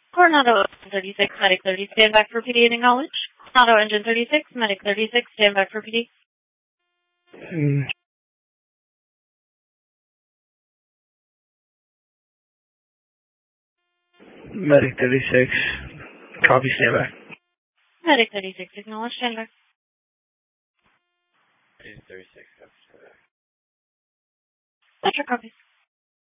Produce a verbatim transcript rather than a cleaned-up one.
Coronado thirty-six, Medic thirty, stand back for P D and acknowledge. Coronado Engine thirty-six, Medic thirty-six, stand back for P D. Mm. Medic thirty-six, copy, stand back. Medic thirty-six, acknowledge, stand back. Medic thirty-six, copy, stand back. Metro copies.